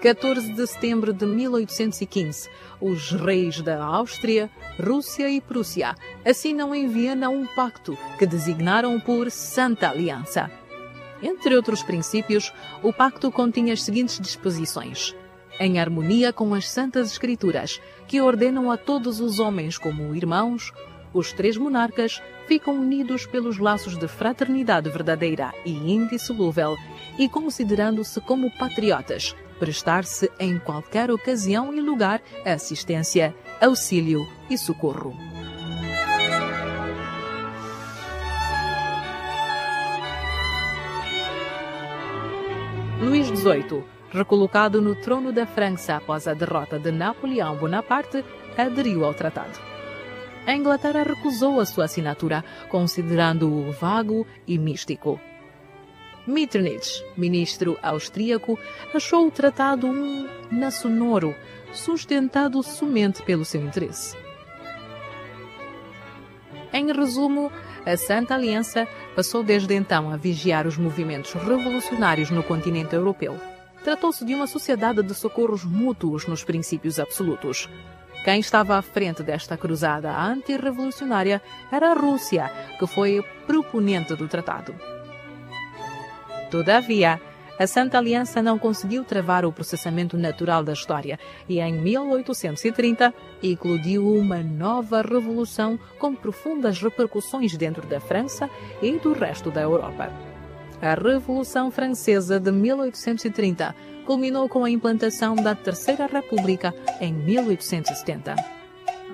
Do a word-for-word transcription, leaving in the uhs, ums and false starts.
quatorze de setembro de mil oitocentos e quinze, os reis da Áustria, Rússia e Prússia assinam em Viena um pacto que designaram por Santa Aliança. Entre outros princípios, o pacto continha as seguintes disposições: em harmonia com as Santas Escrituras, que ordenam a todos os homens como irmãos, os três monarcas ficam unidos pelos laços de fraternidade verdadeira e indissolúvel e, considerando-se como patriotas, prestar-se em qualquer ocasião e lugar assistência, auxílio e socorro. Luís dezoito, recolocado no trono da França após a derrota de Napoleão Bonaparte, aderiu ao tratado. A Inglaterra recusou a sua assinatura, considerando-o vago e místico. Metternich, ministro austríaco, achou o tratado um naçonoro, sustentado somente pelo seu interesse. Em resumo, a Santa Aliança passou desde então a vigiar os movimentos revolucionários no continente europeu. Tratou-se de uma sociedade de socorros mútuos nos princípios absolutos. Quem estava à frente desta cruzada antirrevolucionária era a Rússia, que foi proponente do tratado. Todavia, a Santa Aliança não conseguiu travar o processamento natural da história e, em mil oitocentos e trinta, eclodiu uma nova revolução com profundas repercussões dentro da França e do resto da Europa. A Revolução Francesa de mil oitocentos e trinta culminou com a implantação da Terceira República em mil oitocentos e setenta.